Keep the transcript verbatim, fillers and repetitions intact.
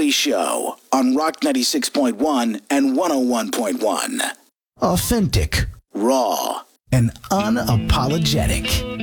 Kelly Show on Rock ninety-six point one and one oh one point one. Authentic, raw, and unapologetic.